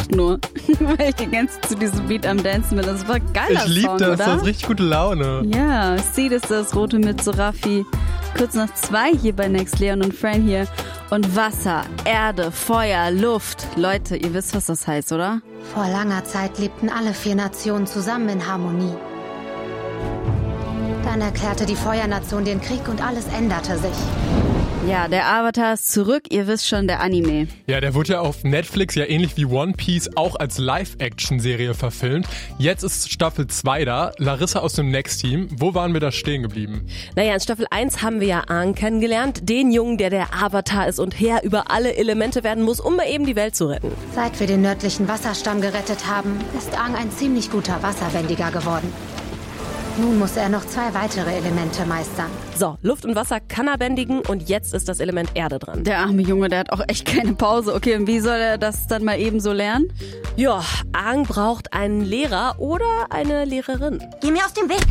lacht nur, weil ich die ganze Zeit zu diesem Beat am Dancen bin. Das war ein geiler Song, Ich liebe das, oder? das ist richtig gute Laune. Ja, Seed ist das Rote mit Sorafi. Kurz nach 2 hier bei Next, Leon und Fran hier. Und Wasser, Erde, Feuer, Luft. Leute, ihr wisst, was das heißt, oder? Vor langer Zeit lebten alle 4 Nationen zusammen in Harmonie. Dann erklärte die Feuernation den Krieg und alles änderte sich. Ja, der Avatar ist zurück. Ihr wisst schon, der Anime. Ja, der wurde ja auf Netflix ja ähnlich wie One Piece auch als Live-Action-Serie verfilmt. Jetzt ist Staffel 2 da. Larissa aus dem Next-Team. Wo waren wir da stehen geblieben? Naja, in Staffel 1 haben wir ja Aang kennengelernt. Den Jungen, der Avatar ist und Herr über alle Elemente werden muss, um mal eben die Welt zu retten. Seit wir den nördlichen Wasserstamm gerettet haben, ist Aang ein ziemlich guter Wasserbändiger geworden. Nun muss er noch 2 weitere Elemente meistern. So, Luft und Wasser kann er bändigen und jetzt ist das Element Erde dran. Der arme Junge, der hat auch echt keine Pause. Okay, und wie soll er das dann mal eben so lernen? Ja, Aang braucht einen Lehrer oder eine Lehrerin. Geh mir aus dem Weg!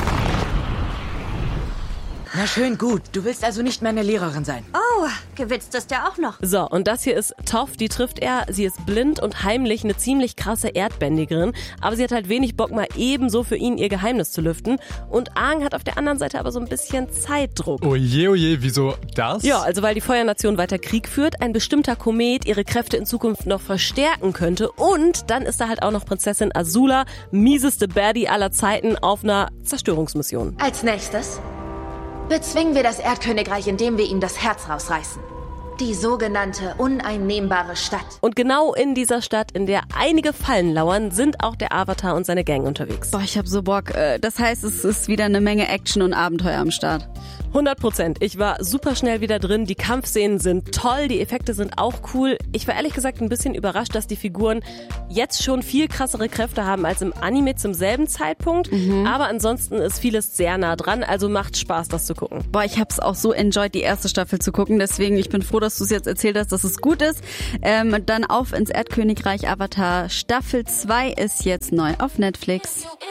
Na schön, gut. Du willst also nicht meine Lehrerin sein. Oh, gewitzt ist er auch noch. So, und das hier ist Toph, die trifft er. Sie ist blind und heimlich eine ziemlich krasse Erdbändigerin. Aber sie hat halt wenig Bock, mal ebenso für ihn ihr Geheimnis zu lüften. Und Aang hat auf der anderen Seite aber so ein bisschen Zeitdruck. Oje, wieso das? Ja, also weil die Feuernation weiter Krieg führt, ein bestimmter Komet ihre Kräfte in Zukunft noch verstärken könnte. Und dann ist da halt auch noch Prinzessin Azula, mieseste Baddie aller Zeiten, auf einer Zerstörungsmission. Als nächstes bezwingen wir das Erdkönigreich, indem wir ihm das Herz rausreißen. Die sogenannte uneinnehmbare Stadt. Und genau in dieser Stadt, in der einige Fallen lauern, sind auch der Avatar und seine Gang unterwegs. Boah, ich hab so Bock. Das heißt, es ist wieder eine Menge Action und Abenteuer am Start. 100%. Ich war super schnell wieder drin. Die Kampfszenen sind toll, die Effekte sind auch cool. Ich war ehrlich gesagt ein bisschen überrascht, dass die Figuren jetzt schon viel krassere Kräfte haben als im Anime zum selben Zeitpunkt. Aber ansonsten ist vieles sehr nah dran, also macht Spaß, das zu gucken. Boah, ich hab's auch so enjoyed, die erste Staffel zu gucken. Deswegen, ich bin froh, dass du es jetzt erzählt hast, dass es gut ist. Dann auf ins Erdkönigreich Avatar. Staffel 2 ist jetzt neu auf Netflix.